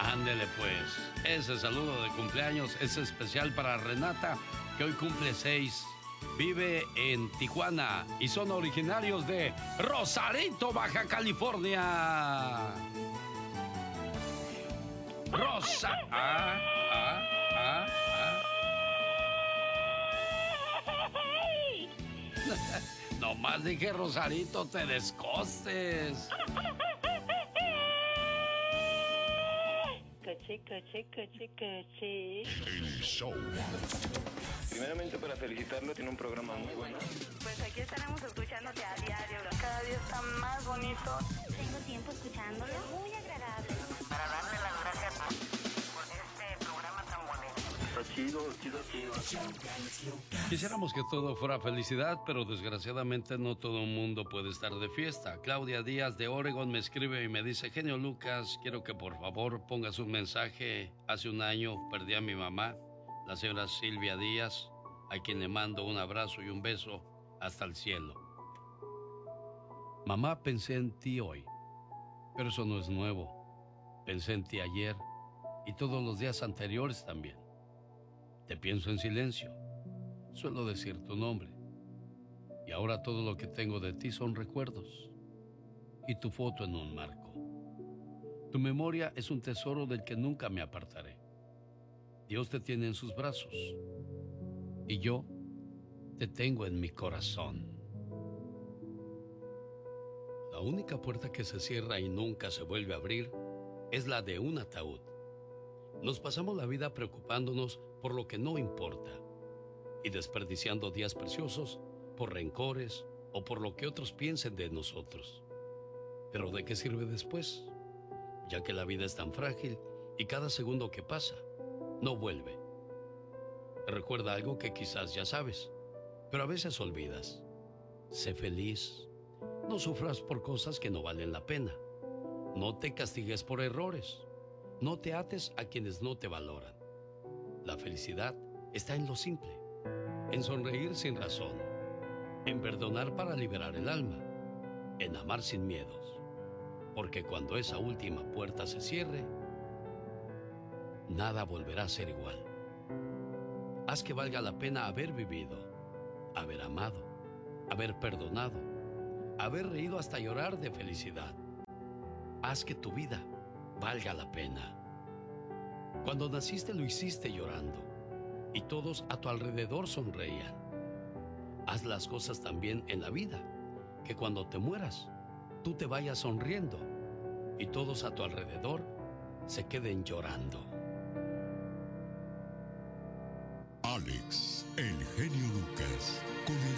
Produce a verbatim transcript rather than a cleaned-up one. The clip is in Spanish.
Ándele pues. Ese saludo de cumpleaños es especial para Renata, que hoy cumple seis. Vive en Tijuana y son originarios de Rosarito, Baja California. Rosa. Ah, ah, ah, ah. Nomás dije Rosarito, te descostes. Coche, coche, coche, coche. El show. Primeramente para felicitarlo, tiene un programa muy bueno. Pues aquí estaremos escuchándote a diario. Cada día está más bonito. Tengo tiempo escuchándolo. Muy agradable. Para darle las gracias por este programa tan bonito. Está chido, chido, chido. Quisiéramos que todo fuera felicidad, pero desgraciadamente no todo el mundo puede estar de fiesta. Claudia Díaz de Oregon me escribe y me dice: genio Lucas, quiero que por favor pongas un mensaje. Hace un año perdí a mi mamá, la señora Silvia Díaz, a quien le mando un abrazo y un beso hasta el cielo. Mamá, pensé en ti hoy, pero eso no es nuevo. Pensé en ti ayer y todos los días anteriores también. Te pienso en silencio, suelo decir tu nombre, y ahora todo lo que tengo de ti son recuerdos y tu foto en un marco. Tu memoria es un tesoro del que nunca me apartaré. Dios te tiene en sus brazos y yo te tengo en mi corazón. La única puerta que se cierra y nunca se vuelve a abrir es la de un ataúd. Nos pasamos la vida preocupándonos por lo que no importa y desperdiciando días preciosos por rencores o por lo que otros piensen de nosotros. Pero ¿de qué sirve después? Ya que la vida es tan frágil y cada segundo que pasa no vuelve. Recuerda algo que quizás ya sabes, pero a veces olvidas. Sé feliz. No sufras por cosas que no valen la pena. No te castigues por errores. No te ates a quienes no te valoran. La felicidad está en lo simple, en sonreír sin razón, en perdonar para liberar el alma, en amar sin miedos. Porque cuando esa última puerta se cierre, nada volverá a ser igual. Haz que valga la pena haber vivido, haber amado, haber perdonado, haber reído hasta llorar de felicidad. Haz que tu vida valga la pena. Cuando naciste lo hiciste llorando y todos a tu alrededor sonreían. Haz las cosas también en la vida, que cuando te mueras, tú te vayas sonriendo y todos a tu alrededor se queden llorando. Alex, el genio Lucas, con el